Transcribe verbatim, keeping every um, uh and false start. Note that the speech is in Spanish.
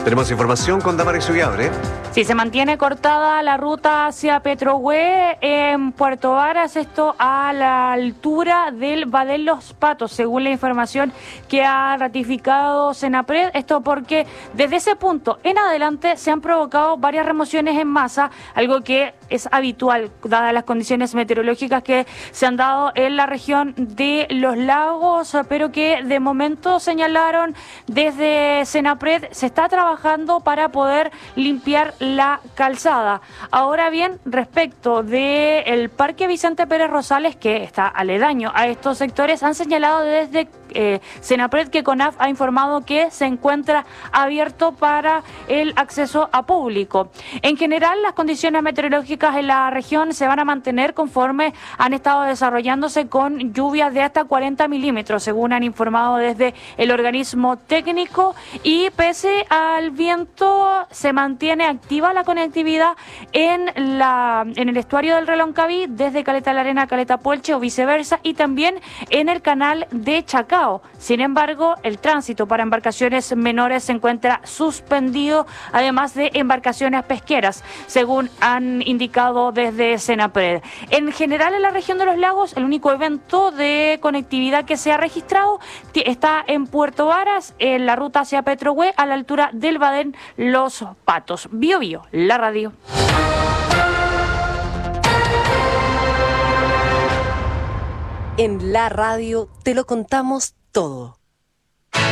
Tenemos información con Damaris Ullabre. Sí, se mantiene cortada la ruta hacia Petrohue en Puerto Varas, esto a la altura del Badén Los Patos, según la información que ha ratificado Senapred. Esto porque desde ese punto en adelante se han provocado varias remociones en masa, algo que es habitual, dadas las condiciones meteorológicas que se han dado en la región de los lagos, pero que de momento señalaron desde Senapred se está trabajando para poder limpiar la calzada. Ahora bien, respecto del Parque Vicente Pérez Rosales, que está aledaño a estos sectores, han señalado desde eh, Senapred que CONAF ha informado que se encuentra abierto para el acceso a público. En general, las condiciones meteorológicas en la región se van a mantener conforme han estado desarrollándose, con lluvias de hasta cuarenta milímetros, según han informado desde el organismo técnico, y pese al viento se mantiene activa la conectividad en la en el estuario del Reloncaví, desde Caleta La Arena a Caleta Puelche o viceversa, y también en el canal de Chacao. Sin embargo, el tránsito para embarcaciones menores se encuentra suspendido, además de embarcaciones pesqueras, según han indicado desde Senapred. En general, en la región de los lagos, el único evento de conectividad que se ha registrado está en Puerto Varas, en la ruta hacia Petrohue, a la altura del Badén Los Patos. Bio Bio, la radio. En la radio te lo contamos todo.